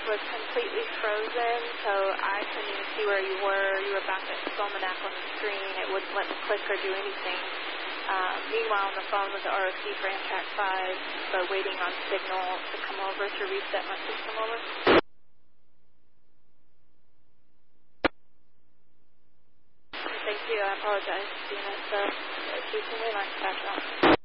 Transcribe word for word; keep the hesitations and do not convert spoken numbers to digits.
was completely frozen, so I couldn't even see where you were. You were back at Solmanac on the screen. It wouldn't let me click or do anything. Uh, meanwhile, on the phone with the R O C for Amtrak five, but waiting on signal to come over to reset my system over. Thank you. I apologize. You know, so, keep me in line, catch on.